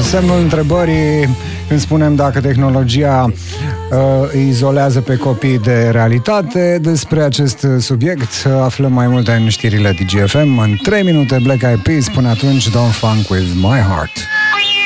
semnul întrebării când spunem dacă tehnologia îi izolează pe copii de realitate. Despre acest subiect aflăm mai multe în știrile DGFM. În 3 minute Black Eyed Peas, până atunci Don't Funk With My Heart.